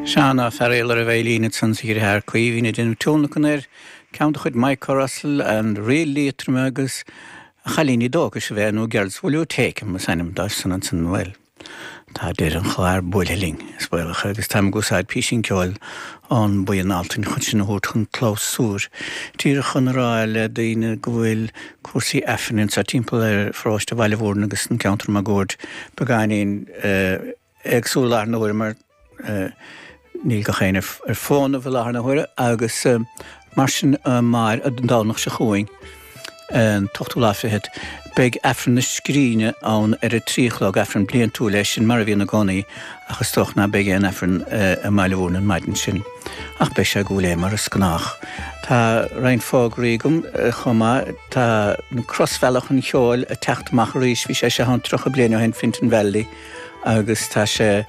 Seanna Ferrailer a bhéilína san sa gur thar chuohína den túnachanar ceanta chud Mike Russell an réléitrim agus chalíní dógus bheitú geardsbhúliú téicim a sanim dá san an san bhfuil. Tá déir an chláir buileling spáilecha agus tá gúsáid písin ceáil an buon altain chud sin hút chun clós súr. Tír chun rá le daoine go bhfuil cuasaí effanin sa timpeall fráiste bhaile bhórna agus an ceantar má gúirt begáinín agsúlar na bhfuir mar níl go chéine fána bhfuil láthar na huire agus mar sin mar a dánach se chuing tochtú láfihead beag efran na scríne an a tríchlog efran blian tú leis sin mar a bhíon na gcónaí agus toch na beag an efran a máile bhórna maidin sin. Ach be se gúlé mar a scanách. Tá rein fágrígum chumá tá na crossfellach an cheáil a techtach ríis bhí sé an trocha blianú hen fintan Valley agus tá sé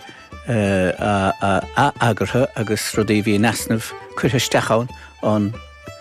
agartha agus rudaí bhí nesnamh chuirthe stechán an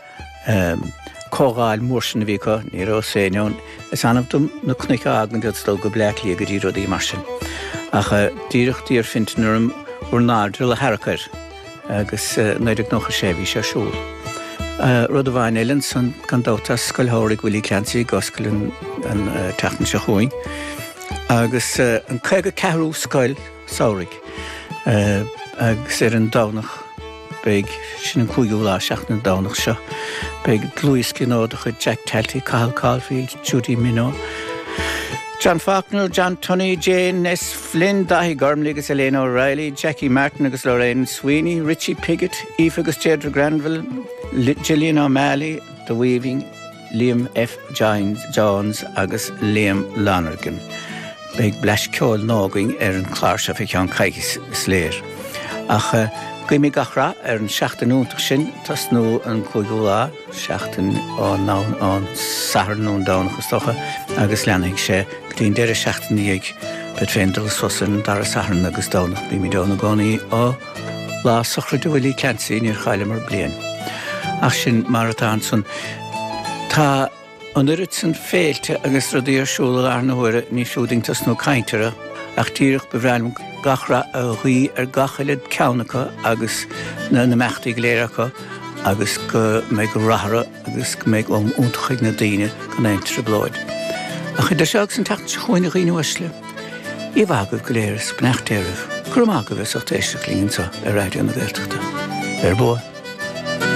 cógáil mórsin bhí go ní rá séineón is anamtum na cnicha agan dead sto go bleachlí go dtí rudaí mar sin. Ach díreach tíar fintanúm úr nádra le haracair agus neidir nócha sé bhí sé siúl. Rud a bhain éilen san gan dáta scoilthirí bhfuil cleansaí goscail an teachtan se chuin agus an chuige cehrú scoil saoraigh agus an dánach beag sin an cúigiú lá seach na dánach seo beag Louis Ginóda chu Jack Telty, Cathal Caulfield, Judy Minow, John Faulkner, John Tunney, Jane S. Flynn, Dahi Gormley agus Elena O'Reilly, Jackie Martin agus Lorraine Sweeney, Richie Piggott, Aoife agus Deirdre Granville, Gillian O'Malley, The Weaving, Liam F. Jones agus Liam Lonergan. Beag bleis ceol nágaing an chláir se feic an caigis sléir. Ach goimi gachra an seachtanúntaach sin tas nó an cúigúlá seachtan an saharnún dánachas tocha agus leannaigh sé gtíon deir seachtaníag bet féndal sosan dar a saharn agus dánach bí mi dána gánaí á lá sochraidú bhfuilí ceansaí níor chaile mar blian. Ach sin mar atá san tá an irid san féilte agus rudaí arsúla ar na huire ní siúdingtas nó caintere ach tíirech bhreilm gachra a chuí gachailid ceannacha agus na meachtaí léireacha agus go méid go rathra agus go méid úntachaigh na daoine go éintre blóid. A chu de seach san techt se chuoine riine uisle. Íomhagah go léiras bneachtéirih, chumá go bheith sochtéisteach líonnta a ráidió na Gaeltachta. Ar bua.